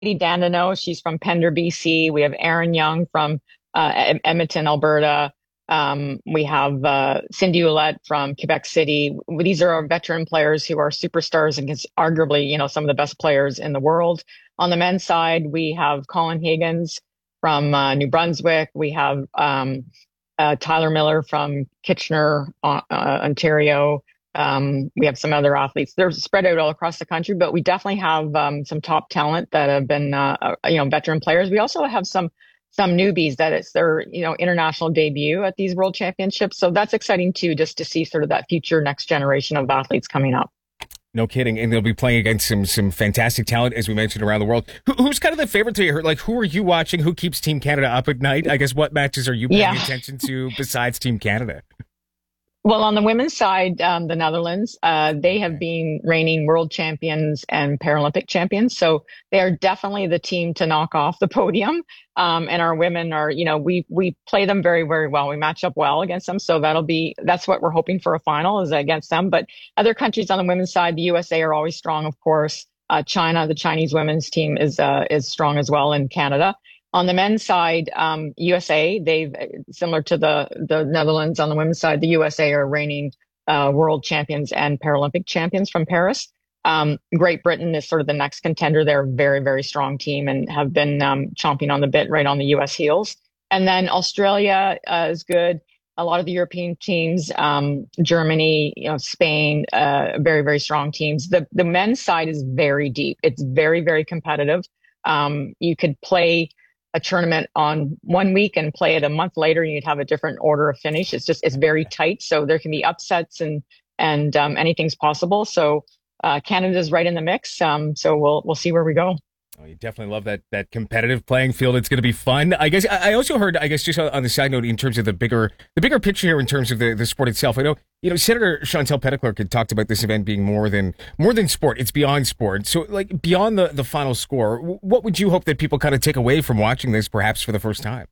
Dandino. She's from Pender, BC. We have Erin Young from Edmonton, Alberta. We have Cindy Ouellette from Quebec City. These are our veteran players who are superstars and arguably, some of the best players in the world. On the men's side, we have Colin Higgins from New Brunswick. We have Tyler Miller from Kitchener, Ontario. We have some other athletes. They're spread out all across the country, but we definitely have some top talent that have been, veteran players. We also have some newbies that it's their, international debut at these World Championships. So that's exciting too, just to see sort of that future next generation of athletes coming up. No kidding. And they'll be playing against some fantastic talent, as we mentioned, around the world. Who's kind of the favorite to you? Like, who are you watching? Who keeps Team Canada up at night? I guess what matches are you paying attention to besides Team Canada? Well, on the women's side, the Netherlands, they have been reigning world champions and Paralympic champions. So they are definitely the team to knock off the podium. And our women are, we play them very, very well. We match up well against them. So that's what we're hoping for a final is against them. But other countries on the women's side, the USA are always strong, of course. China, the Chinese women's team is strong as well in Canada. On the men's side, USA, they've similar to the Netherlands. On the women's side, the USA are reigning world champions and Paralympic champions from Paris. Great Britain is sort of the next contender. They're a very, very strong team and have been chomping on the bit right on the US heels. And then Australia is good. A lot of the European teams, Germany, Spain, very, very strong teams. The men's side is very deep. It's very, very competitive. You could play a tournament on one week and play it a month later and you'd have a different order of finish. It's very tight. So there can be upsets and anything's possible. So Canada's right in the mix. So we'll see where we go. Oh, you definitely love that competitive playing field. It's going to be fun. I guess I also heard, just on the side note, in terms of the bigger picture here, in terms of the sport itself. I know, Senator Chantal Petitclerc had talked about this event being more than sport. It's beyond sport. So, like, beyond the final score, what would you hope that people kind of take away from watching this, perhaps for the first time?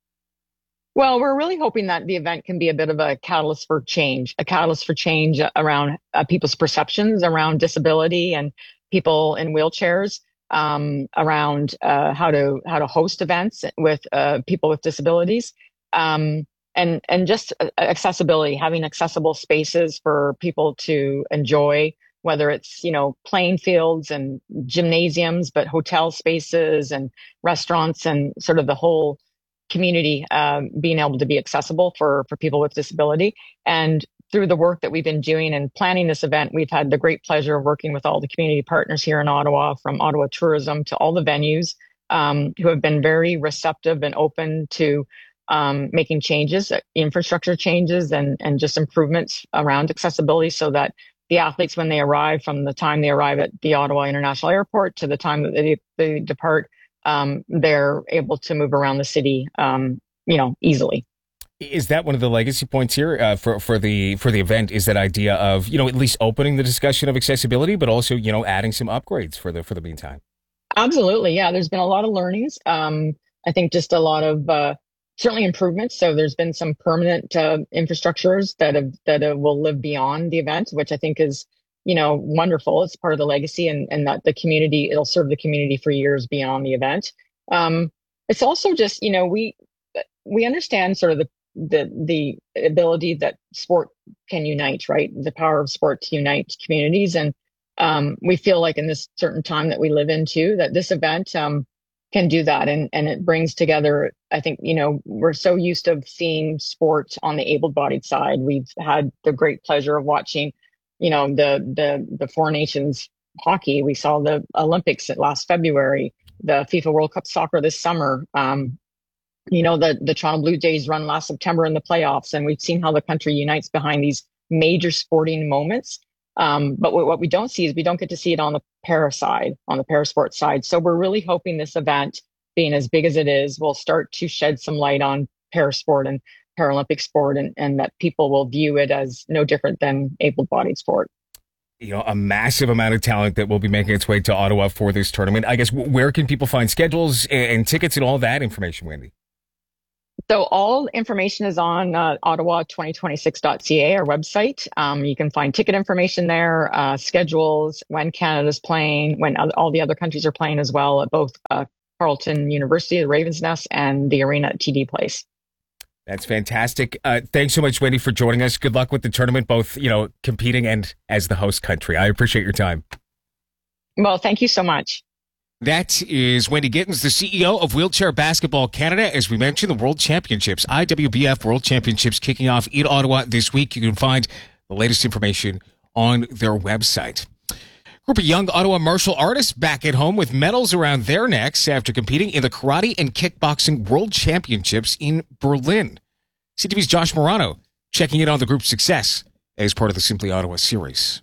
Well, we're really hoping that the event can be a bit of a catalyst for change around people's perceptions around disability and people in wheelchairs. Around how to host events with people with disabilities, and just accessibility, having accessible spaces for people to enjoy, whether it's playing fields and gymnasiums, but hotel spaces and restaurants and sort of the whole community being able to be accessible for people with disability. And through the work that we've been doing and planning this event, we've had the great pleasure of working with all the community partners here in Ottawa, from Ottawa Tourism to all the venues, who have been very receptive and open to making changes, infrastructure changes, and just improvements around accessibility, so that the athletes, when they arrive, from the time they arrive at the Ottawa International Airport to the time that they depart, they're able to move around the city, easily. Is that one of the legacy points here for the event? Is that idea of at least opening the discussion of accessibility, but also adding some upgrades for the meantime? Absolutely, yeah. There's been a lot of learnings. I think just a lot of certainly improvements. So there's been some permanent infrastructures that will live beyond the event, which I think is wonderful. It's part of the legacy, and that it'll serve the community for years beyond the event. It's also just we understand sort of the ability that sport can unite, right? The power of sport to unite communities. And we feel like in this certain time that we live in too, that this event can do that. And it brings together, I think, we're so used to seeing sport on the able-bodied side. We've had the great pleasure of watching, the Four Nations hockey. We saw the Olympics last February, the FIFA World Cup soccer this summer. The Toronto Blue Jays run last September in the playoffs, and we've seen how the country unites behind these major sporting moments. But what we don't see is we don't get to see it on the parasport side. So we're really hoping this event, being as big as it is, will start to shed some light on parasport and Paralympic sport, and that people will view it as no different than able-bodied sport. A massive amount of talent that will be making its way to Ottawa for this tournament. I guess, where can people find schedules and tickets and all that information, Wendy? So all information is on ottawa2026.ca, our website. You can find ticket information there, schedules, when Canada's playing, when all the other countries are playing as well at both Carleton University, the Ravens Nest, and the arena at TD Place. That's fantastic. Thanks so much, Wendy, for joining us. Good luck with the tournament, both competing and as the host country. I appreciate your time. Well, thank you so much. That is Wendy Gittins, the CEO of Wheelchair Basketball Canada. As we mentioned, the World Championships, IWBF World Championships, kicking off in Ottawa this week. You can find the latest information on their website. A group of young Ottawa martial artists back at home with medals around their necks after competing in the Karate and Kickboxing World Championships in Berlin. CTV's Josh Morano checking in on the group's success as part of the Simply Ottawa series.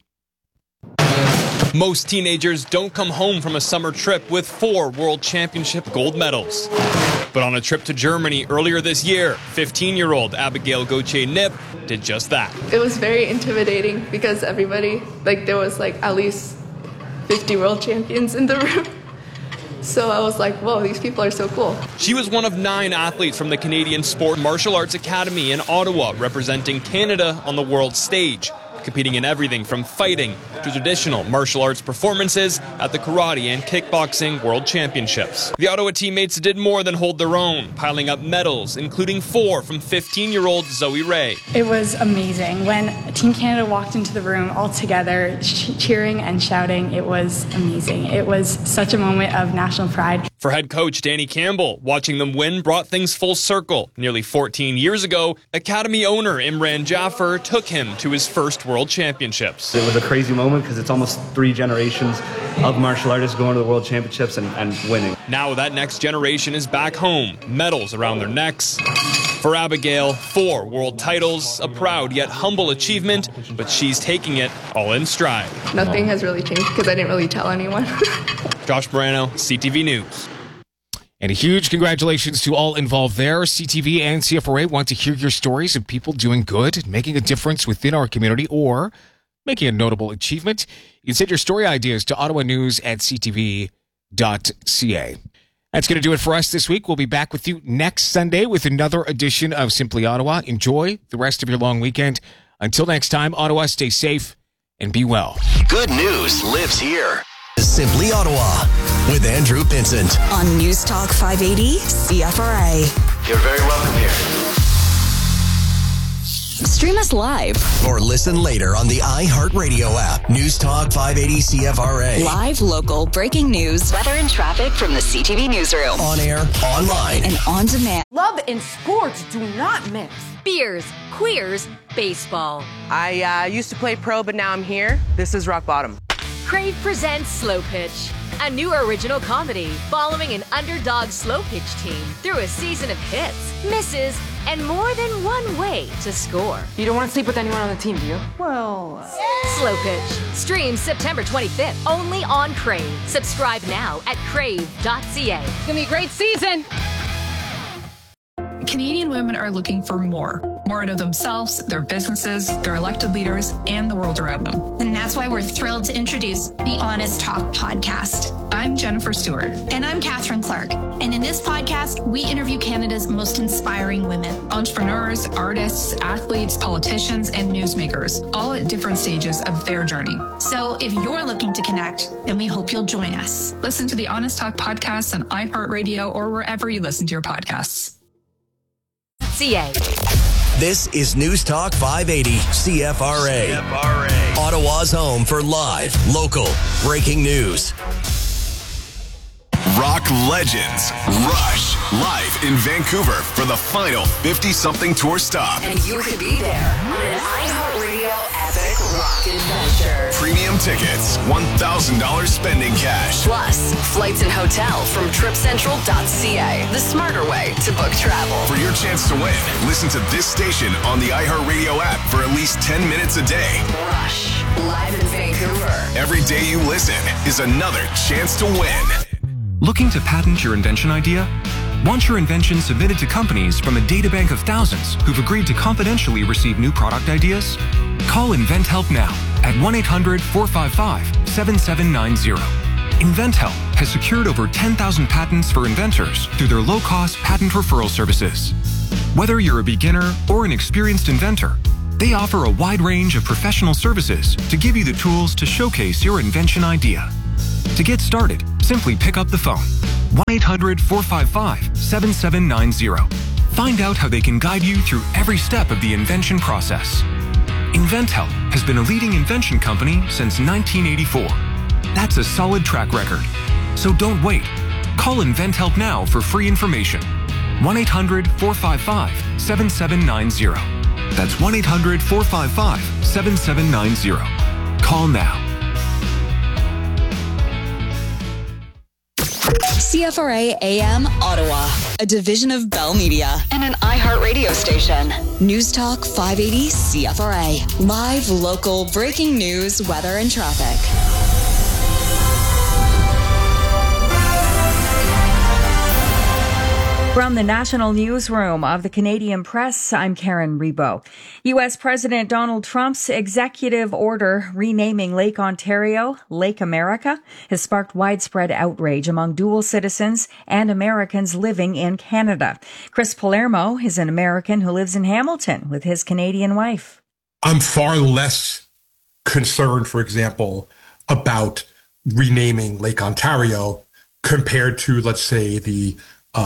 Most teenagers don't come home from a summer trip with 4 World Championship gold medals. But on a trip to Germany earlier this year, 15-year-old Abigail Gauthier-Nip did just that. It was very intimidating because everybody, there was at least 50 world champions in the room. So I was like, whoa, these people are so cool. She was one of 9 athletes from the Canadian Sport Martial Arts Academy in Ottawa, representing Canada on the world stage, competing in everything from fighting to traditional martial arts performances at the Karate and Kickboxing World Championships. The Ottawa teammates did more than hold their own, piling up medals, including 4 from 15-year-old Zoe Ray. It was amazing. When Team Canada walked into the room all together, cheering and shouting, it was amazing. It was such a moment of national pride. For head coach Danny Campbell, watching them win brought things full circle. Nearly 14 years ago, Academy owner Imran Jaffer took him to his first World Championships. It was a crazy moment because it's almost 3 generations of martial artists going to the World Championships and winning. Now that next generation is back home, medals around their necks. For Abigail, 4 world titles, a proud yet humble achievement, but she's taking it all in stride. Nothing has really changed because I didn't really tell anyone. Josh Morano, CTV News. And a huge congratulations to all involved there. CTV and CFRA want to hear your stories of people doing good, making a difference within our community, or making a notable achievement. You can send your story ideas to ottawanews@ctv.ca. That's going to do it for us this week. We'll be back with you next Sunday with another edition of Simply Ottawa. Enjoy the rest of your long weekend. Until next time, Ottawa, stay safe and be well. Good news lives here. Simply Ottawa with Andrew Vincent on News Talk 580 CFRA. You're very welcome here. Stream us live or listen later on the iHeartRadio app. News Talk 580 CFRA. Live, local, breaking news, weather and traffic from the CTV newsroom. On air, online, and on demand. Love and sports do not mix. Beers, queers, baseball. I used to play pro, but now I'm here. This is rock bottom. Crave presents Slow Pitch, a new original comedy following an underdog slow pitch team through a season of hits, misses, and more than one way to score. You don't want to sleep with anyone on the team, do you? Well... Slow Pitch. Streams September 25th, only on Crave. Subscribe now at crave.ca. It's going to be a great season! Canadian women are looking for more out of themselves, their businesses, their elected leaders, and the world around them. And that's why we're thrilled to introduce the Honest Talk podcast. I'm Jennifer Stewart. And I'm Catherine Clark. And in this podcast, we interview Canada's most inspiring women. Entrepreneurs, artists, athletes, politicians, and newsmakers, all at different stages of their journey. So if you're looking to connect, then we hope you'll join us. Listen to the Honest Talk podcast on iHeartRadio or wherever you listen to your podcasts. CA. This is News Talk 580 CFRA. Ottawa's home for live, local, breaking news. Rock legends Rush live in Vancouver for the final 50-something tour stop. And you could be there on an iHeartRadio epic rock adventure. Premium tickets, $1,000 spending cash. Plus, flights and hotel from TripCentral.ca. The smarter way to book travel. For your chance to win, listen to this station on the iHeartRadio app for at least 10 minutes a day. Rush, live in Vancouver. Every day you listen is another chance to win. Looking to patent your invention idea? Want your invention submitted to companies from a databank of thousands who've agreed to confidentially receive new product ideas? Call InventHelp now at 1-800-455-7790. InventHelp has secured over 10,000 patents for inventors through their low-cost patent referral services. Whether you're a beginner or an experienced inventor, they offer a wide range of professional services to give you the tools to showcase your invention idea. To get started, simply pick up the phone. 1-800-455-7790. Find out how they can guide you through every step of the invention process. InventHelp has been a leading invention company since 1984. That's a solid track record. So don't wait. Call InventHelp now for free information. 1-800-455-7790. That's 1-800-455-7790. Call now. CFRA AM Ottawa, a division of Bell Media and an iHeartRadio station. News Talk 580 CFRA. Live, local, breaking news, weather, and traffic. From the National Newsroom of the Canadian Press, I'm Karen Rebo. U.S. President Donald Trump's executive order renaming Lake Ontario Lake America has sparked widespread outrage among dual citizens and Americans living in Canada. Chris Palermo is an American who lives in Hamilton with his Canadian wife. I'm far less concerned, for example, about renaming Lake Ontario compared to, let's say, the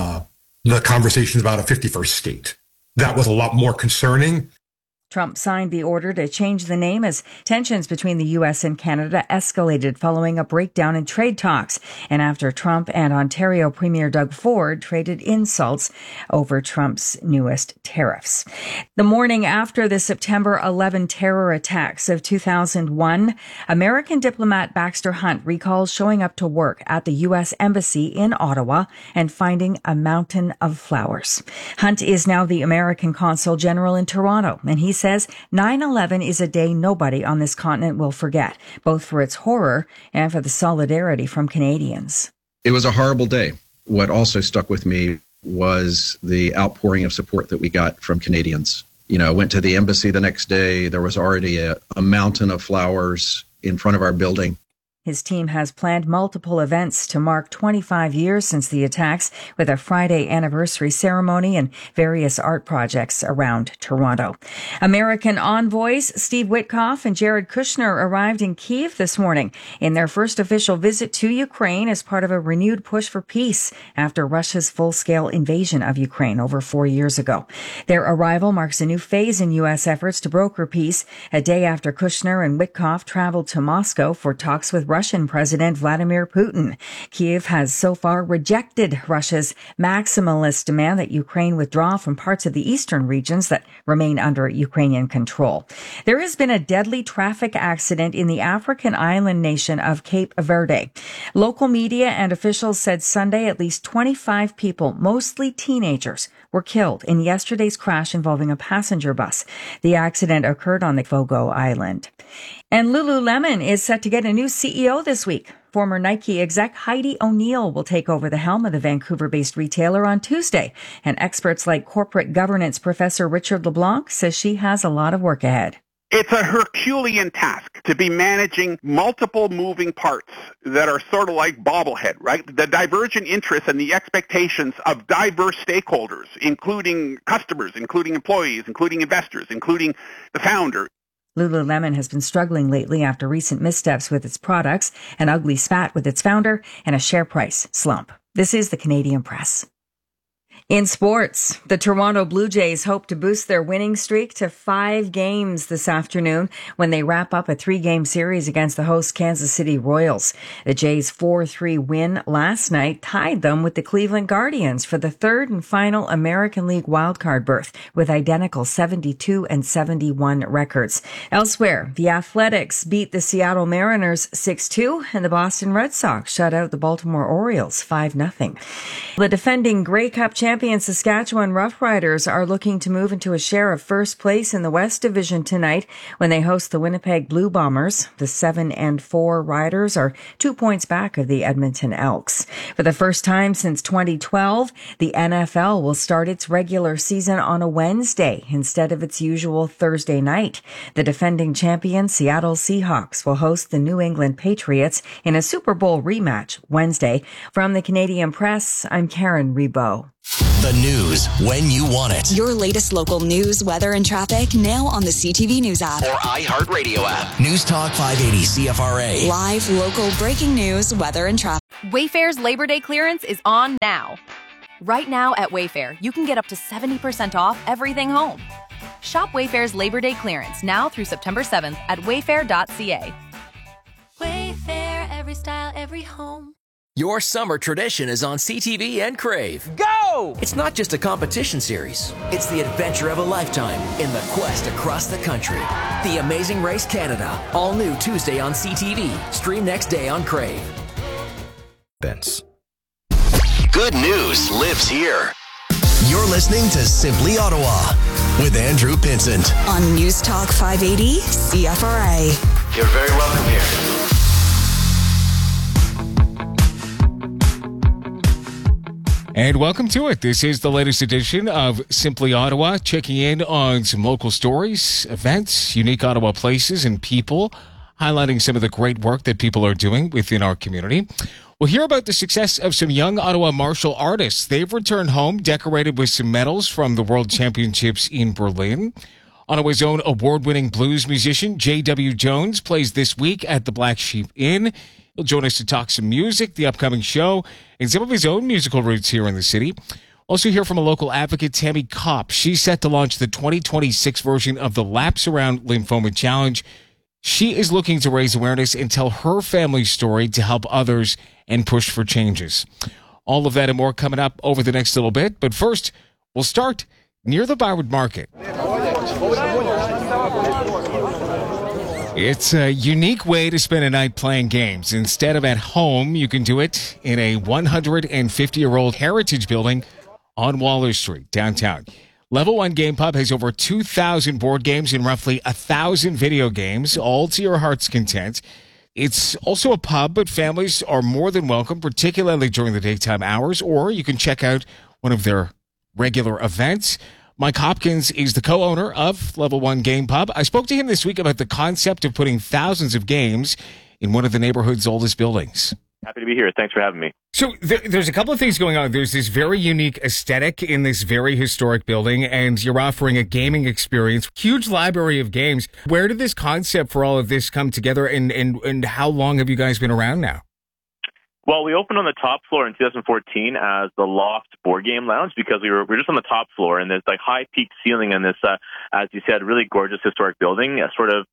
conversations about a 51st state. That was a lot more concerning. Trump signed the order to change the name as tensions between the U.S. and Canada escalated following a breakdown in trade talks, and after Trump and Ontario Premier Doug Ford traded insults over Trump's newest tariffs. The morning after the September 11 terror attacks of 2001, American diplomat Baxter Hunt recalls showing up to work at the U.S. Embassy in Ottawa and finding a mountain of flowers. Hunt is now the American Consul General in Toronto, and he says 9/11 is a day nobody on this continent will forget, both for its horror and for the solidarity from Canadians. It was a horrible day. What also stuck with me was the outpouring of support that we got from Canadians. You know, I went to the embassy the next day. There was already a mountain of flowers in front of our building. His team has planned multiple events to mark 25 years since the attacks, with a Friday anniversary ceremony and various art projects around Toronto. American envoys Steve Witkoff and Jared Kushner arrived in Kyiv this morning in their first official visit to Ukraine as part of a renewed push for peace after Russia's full-scale invasion of Ukraine over 4 years ago. Their arrival marks a new phase in U.S. efforts to broker peace, a day after Kushner and Witkoff traveled to Moscow for talks with Russian President Vladimir Putin. Kyiv has so far rejected Russia's maximalist demand that Ukraine withdraw from parts of the eastern regions that remain under Ukrainian control. There has been a deadly traffic accident in the African island nation of Cape Verde. Local media and officials said Sunday at least 25 people, mostly teenagers, were killed in yesterday's crash involving a passenger bus. The accident occurred on the Fogo Island. And Lululemon is set to get a new CEO this week. Former Nike exec Heidi O'Neill will take over the helm of the Vancouver-based retailer on Tuesday. And experts like corporate governance professor Richard LeBlanc says she has a lot of work ahead. It's a Herculean task to be managing multiple moving parts that are sort of like bobblehead, right? The divergent interests and the expectations of diverse stakeholders, including customers, including employees, including investors, including the founder. Lululemon has been struggling lately after recent missteps with its products, an ugly spat with its founder, and a share price slump. This is the Canadian Press. In sports, the Toronto Blue Jays hope to boost their winning streak to 5 games this afternoon when they wrap up a 3-game series against the host Kansas City Royals. The Jays' 4-3 win last night tied them with the Cleveland Guardians for the third and final American League wildcard berth with identical 72 and 71 records. Elsewhere, the Athletics beat the Seattle Mariners 6-2 and the Boston Red Sox shut out the Baltimore Orioles 5-0. The defending Grey Cup champion Saskatchewan Roughriders are looking to move into a share of first place in the West Division tonight when they host the Winnipeg Blue Bombers. The 7-4 Riders are 2 points back of the Edmonton Elks. For the first time since 2012, the NFL will start its regular season on a Wednesday instead of its usual Thursday night. The defending champion Seattle Seahawks will host the New England Patriots in a Super Bowl rematch Wednesday. From the Canadian Press, I'm Karen Rebo. The The news when you want it. Your latest local news, weather, and traffic now on the CTV News app Or iHeartRadio app. News Talk 580 CFRA. Live, local, breaking news, weather, and traffic. Wayfair's Labor Day clearance is on now. Right now at Wayfair, you can get up to 70% off everything home. Shop Wayfair's Labor Day clearance now through September 7th at wayfair.ca. Wayfair, every style, every home. Your summer tradition is on CTV and Crave. Go! It's not just a competition series. It's the adventure of a lifetime in the quest across the country. The Amazing Race Canada. All new Tuesday on CTV. Stream next day on Crave. Vince. Good news lives here. You're listening to Simply Ottawa with Andrew Pinsent on News Talk 580 CFRA. You're very welcome here. And welcome to it. This is the latest edition of Simply Ottawa, checking in on some local stories, events, unique Ottawa places and people, highlighting some of the great work that people are doing within our community. We'll hear about the success of some young Ottawa martial artists. They've returned home decorated with some medals from the World Championships in Berlin. Ottawa's own award-winning blues musician J.W. Jones plays this week at the Black Sheep Inn. He'll join us to talk some music, the upcoming show, and some of his own musical roots here in the city. Also hear from a local advocate, Tammy Kopp. She's set to launch the 2026 version of the Laps Around Lymphoma Challenge. She is looking to raise awareness and tell her family's story to help others and push for changes. All of that and more coming up over the next little bit. But first, we'll start near the Byward Market. It's a unique way to spend a night playing games. Instead of at home, you can do it in a 150-year-old heritage building on Waller Street, downtown. Level 1 Game Pub has over 2,000 board games and roughly 1,000 video games, all to your heart's content. It's also a pub, but families are more than welcome, particularly during the daytime hours, or you can check out one of their regular events. Mike Hopkins is the co-owner of Level 1 Game Pub. I spoke to him this week about the concept of putting thousands of games in one of the neighborhood's oldest buildings. Happy to be here. Thanks for having me. So there's a couple of things going on. There's this very unique aesthetic in this very historic building, and you're offering a gaming experience, huge library of games. Where did this concept for all of this come together, and how long have you guys been around now? Well, we opened on the top floor in 2014 as the Loft Board Game Lounge because we were just on the top floor, and there's like high peak ceiling in this, as you said, really gorgeous historic building. Sort of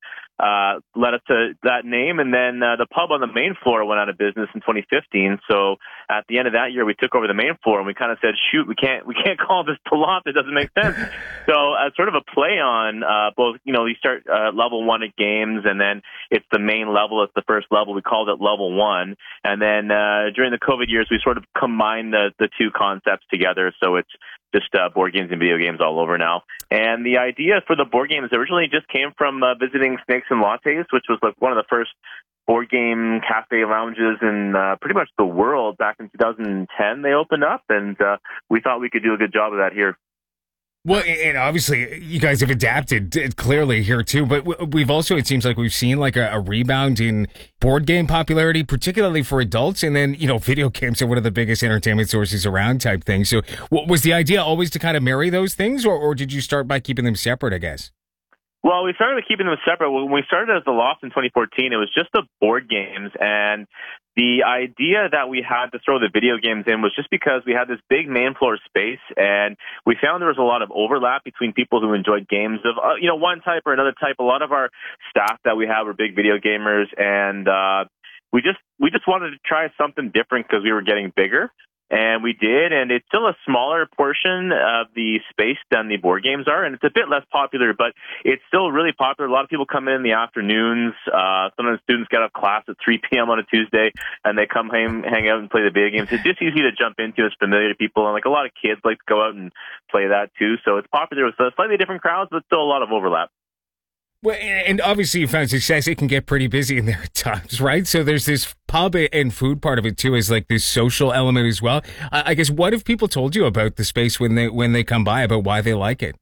led us to that name, and then the pub on the main floor went out of business in 2015. So at the end of that year, we took over the main floor, and we kind of said, "Shoot, we can't call this the Loft. It doesn't make sense." So sort of a play on both. You start level 1 at games, and then it's the main level. It's the first level. We called it Level 1, and then during the COVID years, we sort of combined the two concepts together. So it's just board games and video games all over now. And the idea for the board games originally just came from visiting Snakes and Lattes, which was like one of the first board game cafe lounges in pretty much the world. Back in 2010, they opened up, and we thought we could do a good job of that here. Well, and obviously you guys have adapted clearly here too, but we've also, it seems like we've seen like a rebound in board game popularity, particularly for adults. And then, video games are one of the biggest entertainment sources around type thing. So was the idea always to kind of marry those things, or did you start by keeping them separate, I guess? Well, we started with keeping them separate. When we started as the Loft in 2014, it was just the board games, and the idea that we had to throw the video games in was just because we had this big main floor space, and we found there was a lot of overlap between people who enjoyed games of one type or another type. A lot of our staff that we have were big video gamers, and we just wanted to try something different because we were getting bigger. And we did, and it's still a smaller portion of the space than the board games are, and it's a bit less popular, but it's still really popular. A lot of people come in the afternoons. Sometimes students get out of class at 3 p.m. on a Tuesday, and they come hang out and play the video games. It's just easy to jump into. It's familiar to people, and like a lot of kids like to go out and play that too. So it's popular with slightly different crowds, but still a lot of overlap. Well, and obviously you found success. It can get pretty busy in there at times, right? So there's this pub and food part of it too, is like this social element as well. I guess, what have people told you about the space when they come by, about why they like it?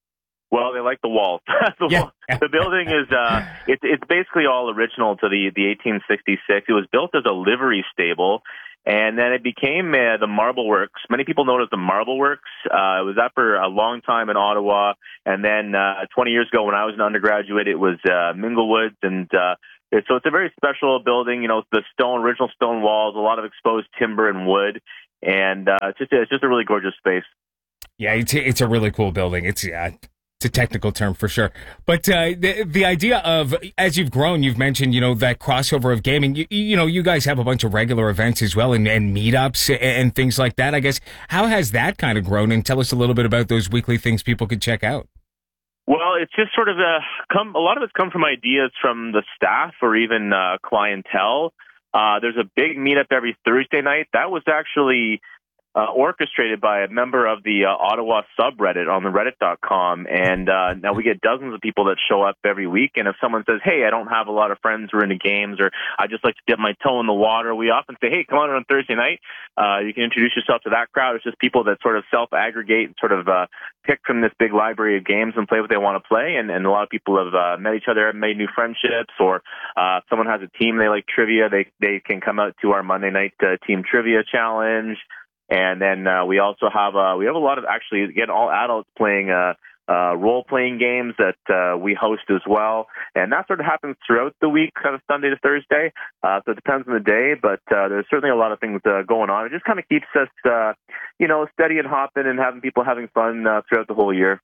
Well, they like the walls. The building is it's basically all original to the 1866. It was built as a livery stable, And then it became the Marble Works. Many people know it as the Marble Works. It was that for a long time in Ottawa. And then 20 years ago when I was an undergraduate, it was Minglewoods. And so it's a very special building. You know, the original stone walls, a lot of exposed timber and wood. And it's just a really gorgeous space. Yeah, it's a really cool building. It's a technical term for sure. But the idea of, as you've grown, you've mentioned, you know, that crossover of gaming. You know, you guys have a bunch of regular events as well and meetups and things like that. I guess, how has that kind of grown? And tell us a little bit about those weekly things people could check out. Well, it's just sort of a lot of it's come from ideas from the staff or even clientele. There's a big meetup every Thursday night. That was actually orchestrated by a member of the Ottawa subreddit on the reddit.com. And now we get dozens of people that show up every week. And if someone says, hey, I don't have a lot of friends who are into games, or I just like to dip my toe in the water, we often say, hey, come on Thursday night. You can introduce yourself to that crowd. It's just people that sort of self-aggregate and sort of pick from this big library of games and play what they want to play. And a lot of people have met each other, made new friendships, or if someone has a team they like trivia, they can come out to our Monday night team trivia challenge. And then we also have a lot of, actually, again, all adults playing role-playing games that we host as well. And that sort of happens throughout the week, kind of Sunday to Thursday. So it depends on the day, but there's certainly a lot of things going on. It just kind of keeps us, steady and hopping and having people having fun throughout the whole year.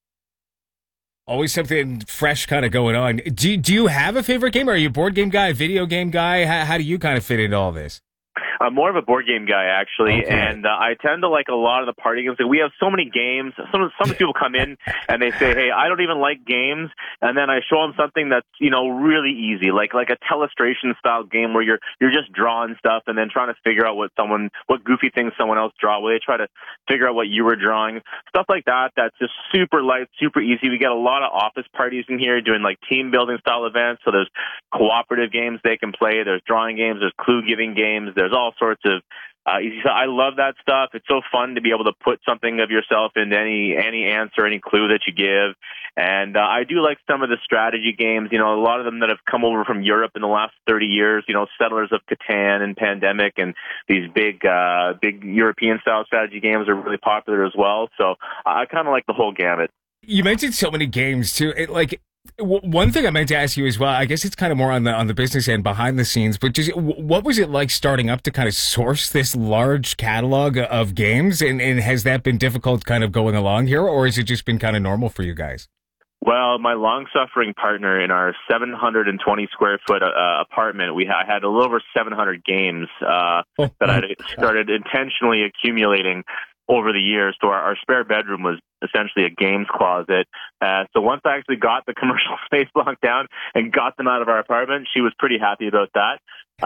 Always something fresh kind of going on. Do you have a favorite game? Are you a board game guy, video game guy? How do you kind of fit into all this? I'm more of a board game guy, actually, okay. And I tend to like a lot of the party games. We have so many games. Some people come in and they say, hey, I don't even like games, and then I show them something that's, really easy, like a Telestration-style game where you're just drawing stuff and then trying to figure out what goofy things someone else draw, where they try to figure out what you were drawing. Stuff like that, that's just super light, super easy. We get a lot of office parties in here doing like team-building style events, so there's cooperative games they can play, there's drawing games, there's clue-giving games, there's all sorts of easy stuff. I love that stuff. It's so fun to be able to put something of yourself into any answer, any clue that you give. And I do like some of the strategy games, a lot of them that have come over from Europe in the last 30 years, Settlers of Catan and Pandemic, and these big European-style strategy games are really popular as well. So I kind of like the whole gamut. You mentioned so many games, too. One thing I meant to ask you as well, I guess it's kind of more on the business end, behind the scenes, but just what was it like starting up to kind of source this large catalog of games? And has that been difficult kind of going along here, or has it just been kind of normal for you guys? Well, my long-suffering partner in our 720 square foot apartment, I had a little over 700 games that I started intentionally accumulating over the years. So our spare bedroom was essentially a games closet. So once I actually got the commercial space locked down and got them out of our apartment, she was pretty happy about that.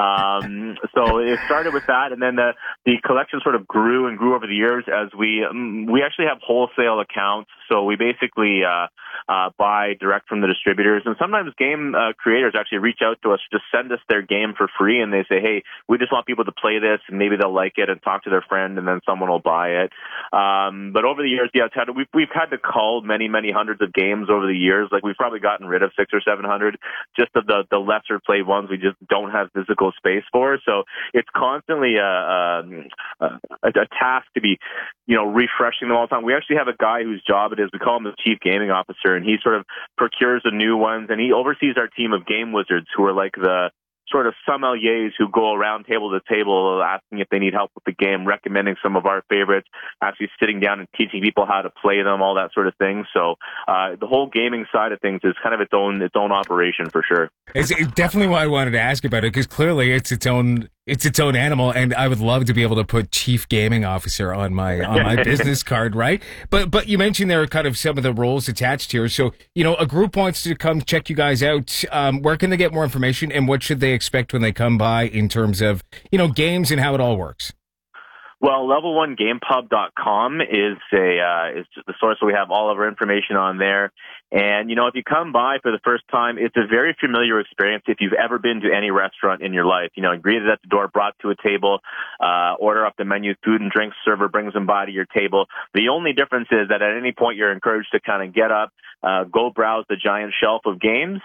So it started with that, and then the collection sort of grew and grew over the years as we actually have wholesale accounts. So we basically buy direct from the distributors, and sometimes game creators actually reach out to us to send us their game for free, and they say, hey, we just want people to play this, and maybe they'll like it and talk to their friend, and then someone will buy it. But over the years, we've had to cull many, many hundreds of games over the years. Like, we've probably gotten rid of 600 or 700 just of the lesser played ones we just don't have physical space for. So it's constantly a task to be, refreshing them all the time. We actually have a guy whose job it is, we call him the chief gaming officer, and he sort of procures the new ones, and he oversees our team of game wizards who are like the sort of sommeliers who go around table to table asking if they need help with the game, recommending some of our favorites, actually sitting down and teaching people how to play them, all that sort of thing. So the whole gaming side of things is kind of its own operation for sure. It's definitely why I wanted to ask about it, because clearly it's its own animal, and I would love to be able to put Chief Gaming Officer on my business card, right? But you mentioned there are kind of some of the roles attached here. So, a group wants to come check you guys out. Where can they get more information, and what should they expect when they come by in terms of, games and how it all works? Well, level1gamepub.com is the source where we have all of our information on there. And, if you come by for the first time, it's a very familiar experience if you've ever been to any restaurant in your life. Greeted at the door, brought to a table, order up the menu, food and drinks, server brings them by to your table. The only difference is that at any point you're encouraged to kind of get up, go browse the giant shelf of games,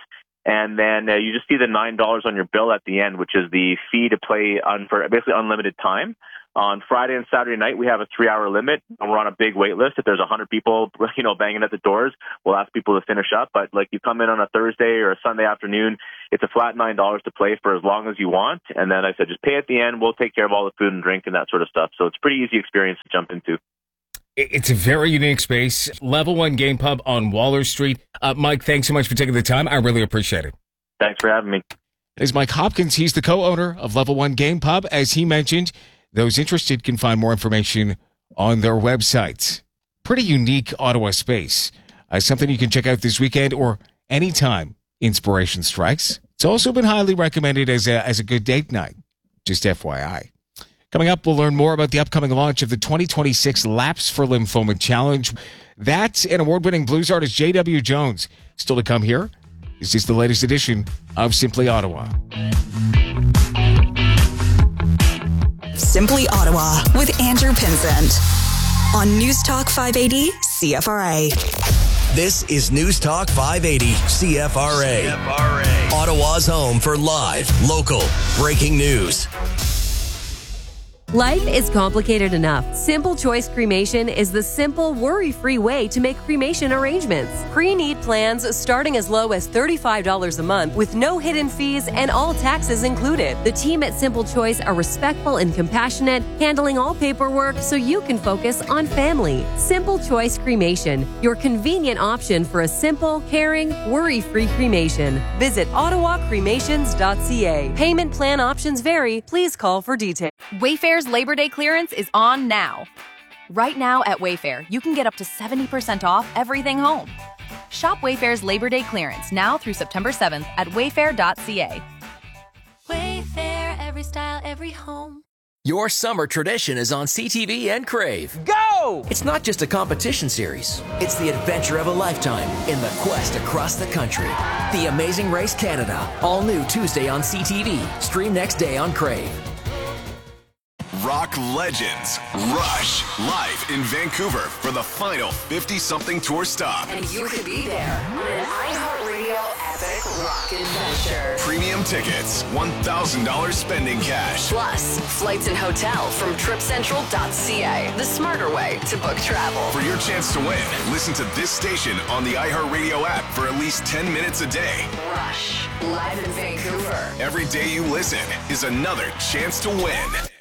And then you just see the $9 on your bill at the end, which is the fee to play for basically unlimited time. On Friday and Saturday night, we have a 3-hour limit, and we're on a big wait list. If there's 100 people, banging at the doors, we'll ask people to finish up. But like, you come in on a Thursday or a Sunday afternoon, it's a flat $9 to play for as long as you want. And then I said, just pay at the end. We'll take care of all the food and drink and that sort of stuff. So it's a pretty easy experience to jump into. It's a very unique space. Level 1 Game Pub on Waller Street. Mike, thanks so much for taking the time. I really appreciate it. Thanks for having me. There's Mike Hopkins. He's the co-owner of Level 1 Game Pub. As he mentioned, those interested can find more information on their website. Pretty unique Ottawa space. Something you can check out this weekend or anytime inspiration strikes. It's also been highly recommended as a good date night. Just FYI. Coming up, we'll learn more about the upcoming launch of the 2026 Laps for Lymphoma Challenge. That's an award-winning blues artist, J.W. Jones. Still to come here. This is the latest edition of Simply Ottawa. Simply Ottawa with Andrew Pinsent on News Talk 580 CFRA. This is News Talk 580 CFRA. Ottawa's home for live, local, breaking news. Life is complicated enough. Simple Choice Cremation is the simple, worry-free way to make cremation arrangements. Pre-need plans starting as low as $35 a month with no hidden fees and all taxes included. The team at Simple Choice are respectful and compassionate, handling all paperwork so you can focus on family. Simple Choice Cremation, your convenient option for a simple, caring, worry-free cremation. Visit ottawacremations.ca. Payment plan options vary. Please call for details. Wayfair's Labor Day clearance is on now. Right now at Wayfair, you can get up to 70% off everything home. Shop Wayfair's Labor Day clearance now through September 7th at wayfair.ca. Wayfair, every style, every home. Your summer tradition is on CTV and Crave. Go! It's not just a competition series. It's the adventure of a lifetime in the quest across the country. The Amazing Race Canada. All new Tuesday on CTV. Stream next day on Crave. Rock legends Rush live in Vancouver for the final 50-something tour stop. And you could be there on an iHeartRadio epic rock adventure. Premium tickets, $1,000 spending cash. Plus, flights and hotel from tripcentral.ca. The smarter way to book travel. For your chance to win, listen to this station on the iHeartRadio app for at least 10 minutes a day. Rush, live in Vancouver. Every day you listen is another chance to win.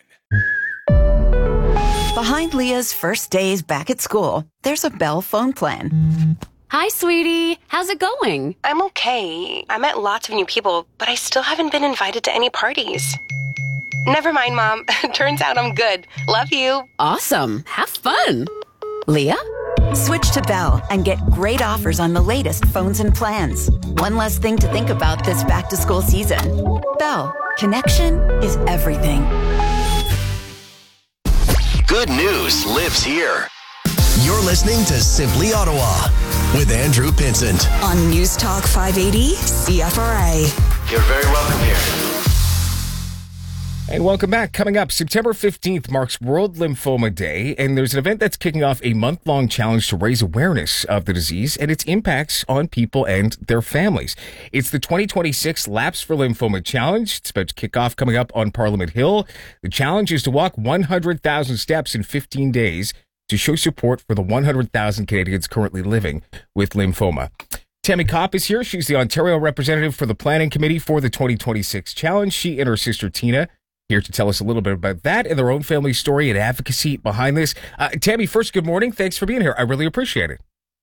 Behind Leah's first days back at school, there's a Bell phone plan. Hi, sweetie. How's it going? I'm okay. I met lots of new people, but I still haven't been invited to any parties. Never mind, Mom. Turns out I'm good. Love you. Awesome. Have fun. Leah? Switch to Bell and get great offers on the latest phones and plans. One less thing to think about this back-to-school season. Bell. Connection is everything. Good news lives here. You're listening to Simply Ottawa with Andrew Pinsent on News Talk 580 CFRA. You're very welcome here. And welcome back. Coming up, September 15th marks World Lymphoma Day, and there's an event that's kicking off a month-long challenge to raise awareness of the disease and its impacts on people and their families. It's the 2026 Laps for Lymphoma Challenge. It's about to kick off coming up on Parliament Hill. The challenge is to walk 100,000 steps in 15 days to show support for the 100,000 Canadians currently living with lymphoma. Tammy Kopp is here. She's the Ontario representative for the Planning Committee for the 2026 Challenge. She and her sister Tina here to tell us a little bit about that and their own family story and advocacy behind this. Tammy, first, good morning. Thanks for being here. I really appreciate it.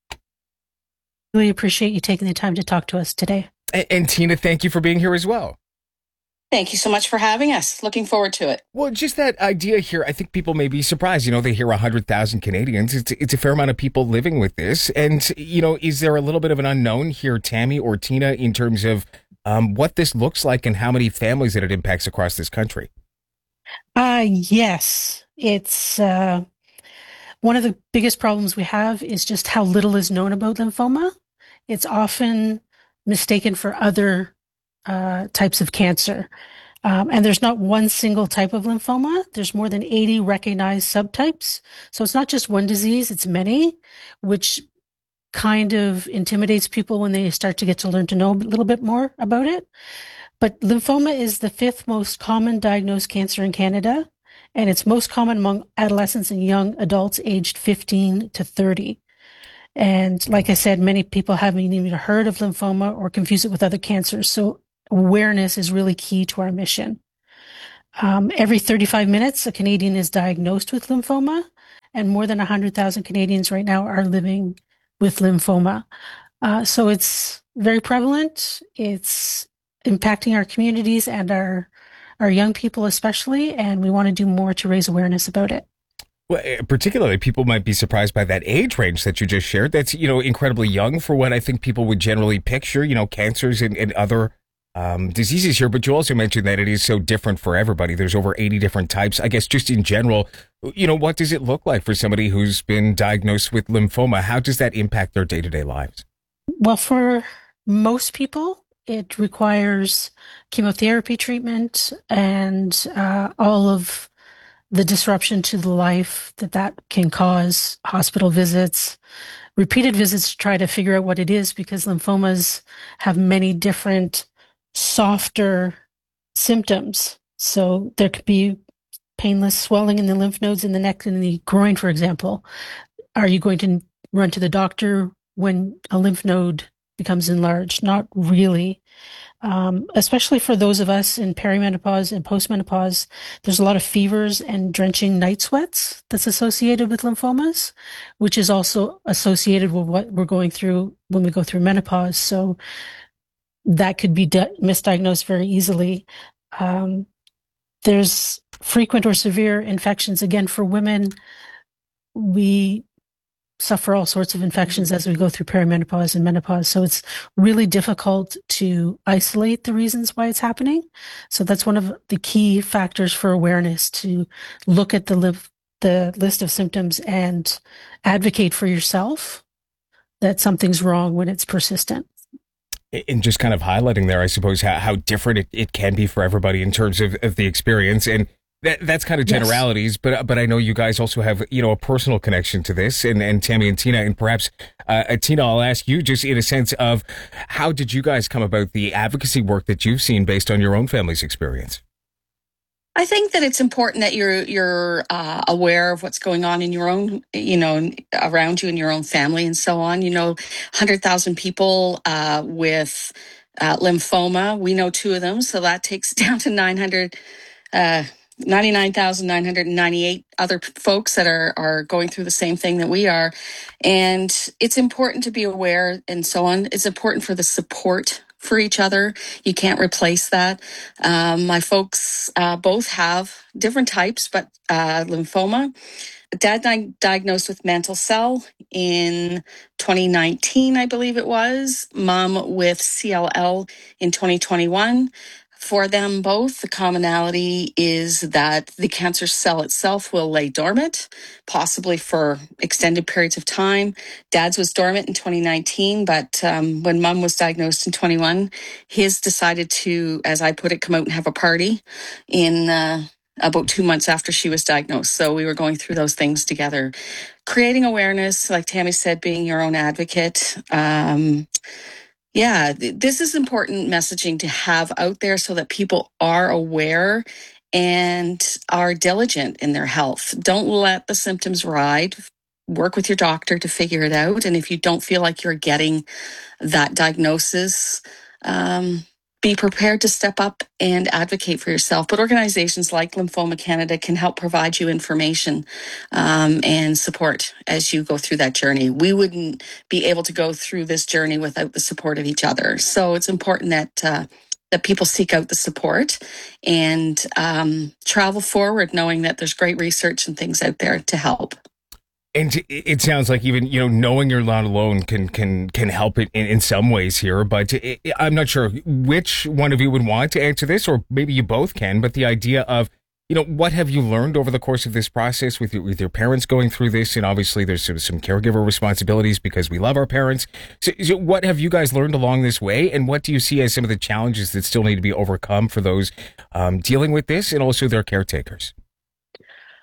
We appreciate you taking the time to talk to us today. And Tina, thank you for being here as well. Thank you so much for having us. Looking forward to it. Well, just that idea here, I think people may be surprised. They hear 100,000 Canadians. It's a fair amount of people living with this. And, is there a little bit of an unknown here, Tammy or Tina, in terms of what this looks like and how many families that it impacts across this country? Yes. It's one of the biggest problems we have is just how little is known about lymphoma. It's often mistaken for other types of cancer. And there's not one single type of lymphoma. There's more than 80 recognized subtypes. So it's not just one disease, it's many, which kind of intimidates people when they start to get to learn to know a little bit more about it. But lymphoma is the 5th most common diagnosed cancer in Canada, and it's most common among adolescents and young adults aged 15 to 30. And like I said, many people haven't even heard of lymphoma or confuse it with other cancers. So awareness is really key to our mission. Every 35 minutes, a Canadian is diagnosed with lymphoma, and more than 100,000 Canadians right now are living with lymphoma. So it's very prevalent. It's impacting our communities and our young people especially, and we want to do more to raise awareness about it. Well, particularly, people might be surprised by that age range that you just shared. That's, incredibly young for what I think people would generally picture, cancers and other diseases here. But you also mentioned that it is so different for everybody. There's over 80 different types. I guess just in general, what does it look like for somebody who's been diagnosed with lymphoma? How does that impact their day-to-day lives? Well, for most people, it requires chemotherapy treatment and all of the disruption to the life that can cause, hospital visits, repeated visits to try to figure out what it is, because lymphomas have many different softer symptoms. So there could be painless swelling in the lymph nodes in the neck and the groin, for example. Are you going to run to the doctor when a lymph node becomes enlarged? Not really. Especially for those of us in perimenopause and postmenopause, there's a lot of fevers and drenching night sweats that's associated with lymphomas, which is also associated with what we're going through when we go through menopause. So that could be misdiagnosed very easily. There's frequent or severe infections. Again, for women, we suffer all sorts of infections as we go through perimenopause and menopause. So it's really difficult to isolate the reasons why it's happening. So that's one of the key factors for awareness, to look at the list of symptoms and advocate for yourself that something's wrong when it's persistent. And just kind of highlighting there, I suppose, how different it can be for everybody in terms of the experience. And that's kind of generalities, yes. But I know you guys also have, a personal connection to this, and Tammy and Tina, and perhaps Tina, I'll ask you just in a sense of how did you guys come about the advocacy work that you've seen based on your own family's experience? I think that it's important that you're aware of what's going on in your own, around you in your own family and so on. 100,000 people with lymphoma. We know 2 of them, so that takes it down to 99,998 other folks that are going through the same thing that we are. And it's important to be aware and so on. It's important for the support for each other. You can't replace that. My folks both have different types, but lymphoma. Dad diagnosed with mantle cell in 2019, I believe it was. Mom with CLL in 2021. For them both, the commonality is that the cancer cell itself will lay dormant, possibly for extended periods of time. Dad's was dormant in 2019, but when Mom was diagnosed in 21, his decided to, as I put it, come out and have a party in about 2 months after she was diagnosed. So we were going through those things together. Creating awareness, like Tammy said, being your own advocate. This is important messaging to have out there so that people are aware and are diligent in their health. Don't let the symptoms ride. Work with your doctor to figure it out. And if you don't feel like you're getting that diagnosis, be prepared to step up and advocate for yourself. But organizations like Lymphoma Canada can help provide you information and support as you go through that journey. We wouldn't be able to go through this journey without the support of each other. So it's important that people seek out the support and travel forward knowing that there's great research and things out there to help. And it sounds like even, knowing you're not alone can help it in some ways here. But I'm not sure which one of you would want to answer this, or maybe you both can. But the idea of, what have you learned over the course of this process with your parents going through this? And obviously there's some caregiver responsibilities because we love our parents. So what have you guys learned along this way? And what do you see as some of the challenges that still need to be overcome for those dealing with this and also their caretakers?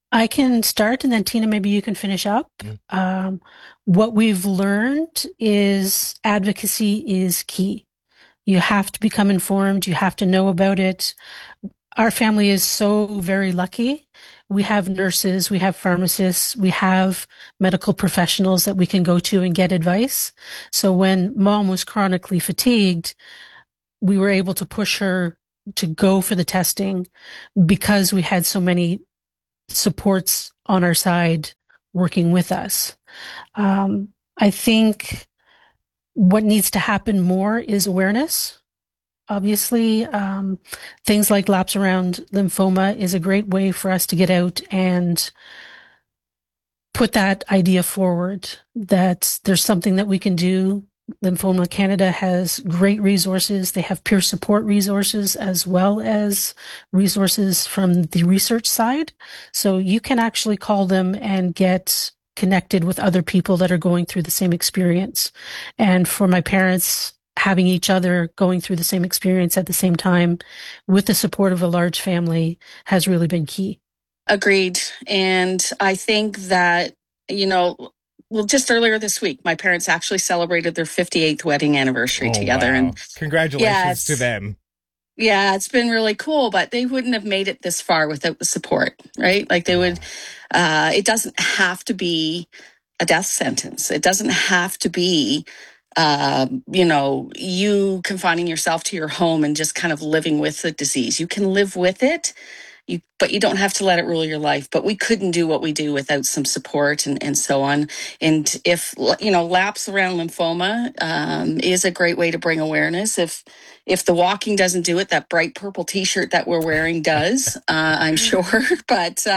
I can start, and then Tina, maybe you can finish up. What we've learned is advocacy is key. You have to become informed. You have to know about it. Our family is so very lucky. We have nurses, we have pharmacists, we have medical professionals that we can go to and get advice. So when mom was chronically fatigued, we were able to push her to go for the testing because we had so many supports on our side working with us. I think what needs to happen more is awareness. Obviously, things like Laps Around Lymphoma is a great way for us to get out and put that idea forward that there's something that we can do. Lymphoma Canada has great resources. They have peer support resources as well as resources from the research side. So you can actually call them and get connected with other people that are going through the same experience. And for my parents, having each other going through the same experience at the same time with the support of a large family has really been key. Agreed. And I think that, just earlier this week, my parents actually celebrated their 58th wedding anniversary together. Wow. And congratulations to them. Yeah, it's been really cool, but they wouldn't have made it this far without the support, right? Like they would, it doesn't have to be a death sentence. It doesn't have to be, you confining yourself to your home and just kind of living with the disease. You can live with it, but you don't have to let it rule your life. But we couldn't do what we do without some support and so on. And if, Laps Around Lymphoma is a great way to bring awareness. If the walking doesn't do it, that bright purple T-shirt that we're wearing does, I'm sure. But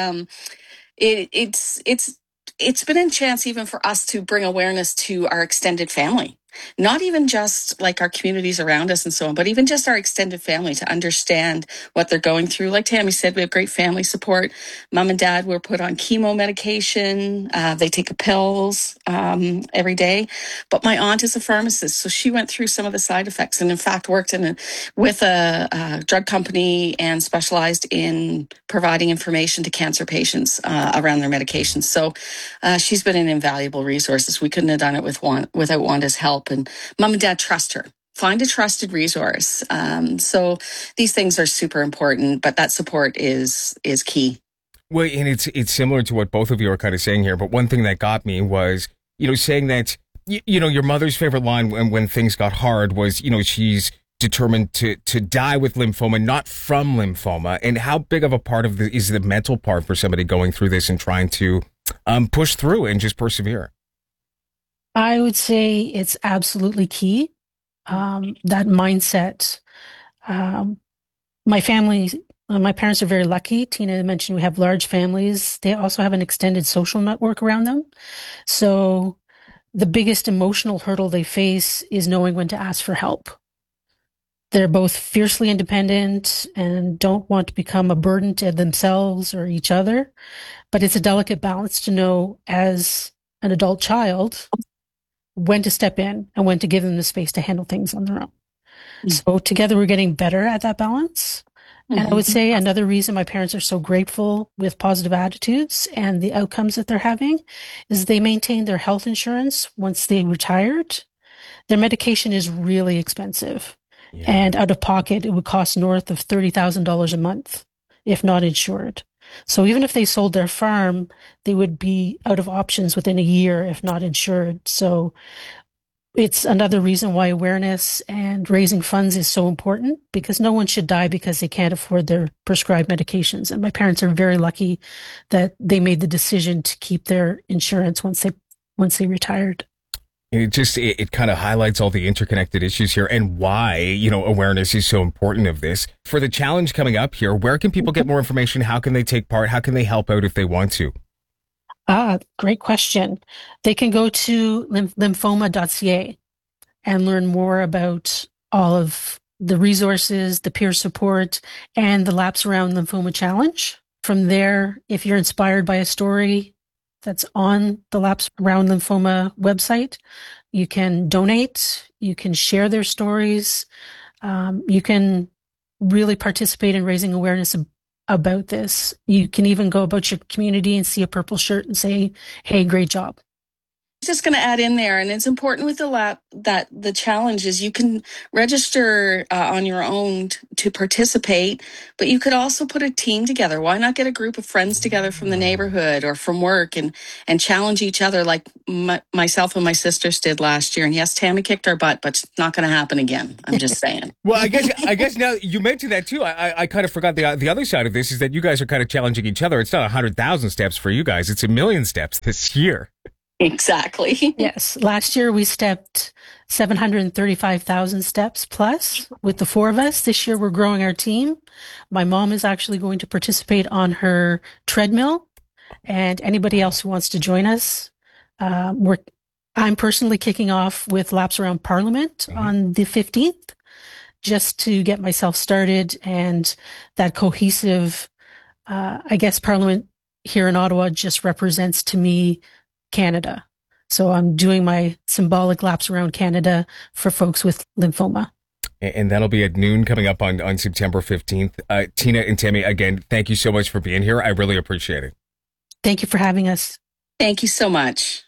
it's been a chance even for us to bring awareness to our extended family. Not even just like our communities around us and so on, but even just our extended family to understand what they're going through. Like Tammy said, we have great family support. Mom and dad were put on chemo medication. They take pills every day. But my aunt is a pharmacist, so she went through some of the side effects and in fact worked with a drug company and specialized in providing information to cancer patients around their medications. So she's been an invaluable resource. We couldn't have done it without Wanda's help. And mom and dad trust her. Find a trusted resource. So these things are super important, but that support is key. Well, and it's similar to what both of you are kind of saying here. But one thing that got me was, saying that, your mother's favorite line when things got hard was, she's determined to die with lymphoma, not from lymphoma. And how big of a part of is the mental part for somebody going through this and trying to push through and just persevere? I would say it's absolutely key. That mindset. My parents are very lucky. Tina mentioned we have large families. They also have an extended social network around them. So the biggest emotional hurdle they face is knowing when to ask for help. They're both fiercely independent and don't want to become a burden to themselves or each other. But it's a delicate balance to know as an adult child when to step in and when to give them the space to handle things on their own. Mm-hmm. So together we're getting better at that balance. Mm-hmm. And I would say another reason my parents are so grateful with positive attitudes and the outcomes that they're having is they maintain their health insurance once they retired. Their medication is really expensive. Yeah. And out of pocket, it would cost north of $30,000 a month, if not insured. So even if they sold their farm, they would be out of options within a year, if not insured. So it's another reason why awareness and raising funds is so important, because no one should die because they can't afford their prescribed medications. And my parents are very lucky that they made the decision to keep their insurance once they retired. It kind of highlights all the interconnected issues here and why, awareness is so important of this. For the challenge coming up here, where can people get more information? How can they take part? How can they help out if they want to? Great question. They can go to lymphoma.ca and learn more about all of the resources, the peer support, and the Laps Around Lymphoma Challenge. From there, if you're inspired by a story that's on the Laps Around Lymphoma website, you can donate, you can share their stories, you can really participate in raising awareness about this. You can even go about your community and see a purple shirt and say, hey, great job. Just going to add in there, and it's important with the lap that the challenge is you can register on your own to participate, but you could also put a team together. Why not get a group of friends together from the neighborhood or from work and challenge each other like myself and my sisters did last year? And yes, Tammy kicked our butt, but it's not going to happen again. I'm just saying. Well, I guess now you mentioned that too. I kind of forgot the other side of this is that you guys are kind of challenging each other. It's not 100,000 steps for you guys. It's 1 million steps this year. Exactly. Yes. Last year we stepped 735,000 steps plus with the 4 of us. This year we're growing our team. My mom is actually going to participate on her treadmill, and anybody else who wants to join us. I'm personally kicking off with laps around Parliament on the 15th, just to get myself started, and that cohesive, I guess Parliament here in Ottawa just represents to me Canada. So I'm doing my symbolic laps around Canada for folks with lymphoma. And that'll be at noon coming up on September 15th. Tina and Tammy, again, thank you so much for being here. I really appreciate it. Thank you for having us. Thank you so much.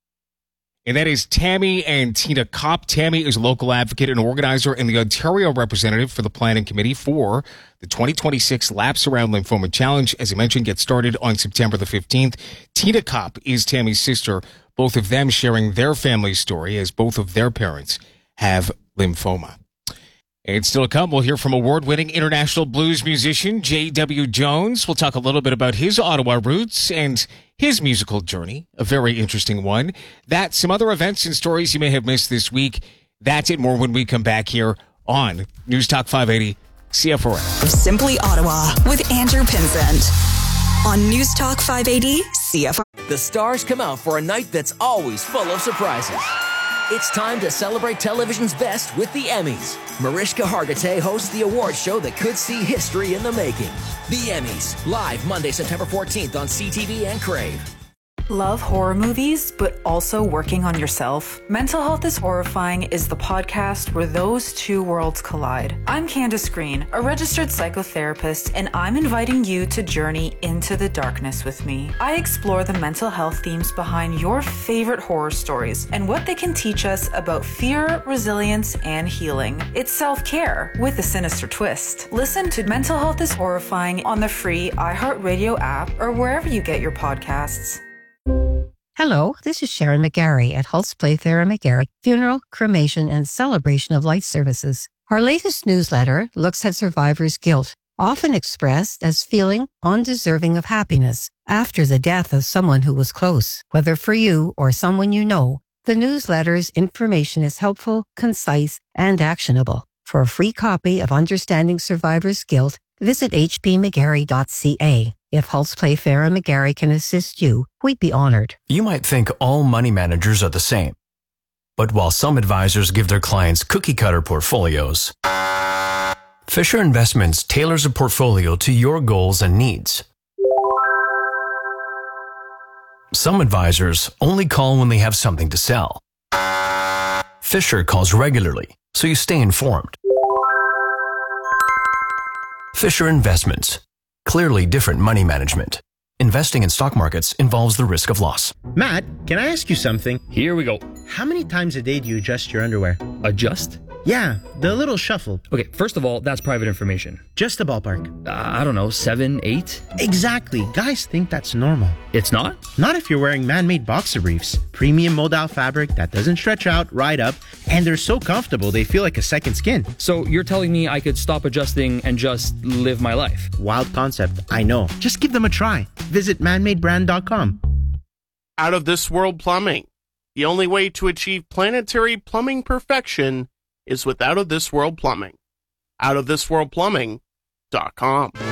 And that is Tammy and Tina Kopp. Tammy is a local advocate and organizer and the Ontario representative for the planning committee for the 2026 Laps Around Lymphoma Challenge. As I mentioned, gets started on September the 15th. Tina Kopp is Tammy's sister, both of them sharing their family story as both of their parents have lymphoma. And still to come, we'll hear from award-winning international blues musician J.W. Jones. We'll talk a little bit about his Ottawa roots and his musical journey, a very interesting one. That, some other events and stories you may have missed this week. That's it, more when we come back here on News Talk 580 CFRA. Simply Ottawa with Andrew Pinsent on News Talk 580 CFRA. The stars come out for a night that's always full of surprises. It's time to celebrate television's best with the Emmys. Mariska Hargitay hosts the award show that could see history in the making. The Emmys, live Monday, September 14th on CTV and Crave. Love horror movies, but also working on yourself? Mental Health is Horrifying is the podcast where those two worlds collide. I'm Candace Green, a registered psychotherapist, and I'm inviting you to journey into the darkness with me. I explore the mental health themes behind your favorite horror stories and what they can teach us about fear, resilience, and healing. It's self-care with a sinister twist. Listen to Mental Health is Horrifying on the free iHeartRadio app or wherever you get your podcasts. Hello, this is Sharon McGarry at Hulse Playfair and McGarry Funeral, Cremation, and Celebration of Life Services. Our latest newsletter looks at survivors' guilt, often expressed as feeling undeserving of happiness after the death of someone who was close. Whether for you or someone you know, the newsletter's information is helpful, concise, and actionable. For a free copy of Understanding Survivors' Guilt, visit hpmcgarry.ca. If Hulse Playfair and McGarry can assist you, we'd be honored. You might think all money managers are the same. But while some advisors give their clients cookie-cutter portfolios, Fisher Investments tailors a portfolio to your goals and needs. Some advisors only call when they have something to sell. Fisher calls regularly, so you stay informed. Fisher Investments. Clearly different money management. Investing in stock markets involves the risk of loss. Matt, can I ask you something? Here we go. How many times a day do you adjust your underwear? Adjust? Yeah, the little shuffle. Okay, first of all, that's private information. Just a ballpark. I don't know, 7, 8? Exactly. Guys think that's normal. It's not? Not if you're wearing man-made boxer briefs. Premium modal fabric that doesn't stretch out, ride up, and they're so comfortable they feel like a second skin. So you're telling me I could stop adjusting and just live my life? Wild concept, I know. Just give them a try. Visit manmadebrand.com. Out of This World Plumbing. The only way to achieve planetary plumbing perfection is with Out of This World Plumbing. OutofThisWorldPlumbing.com.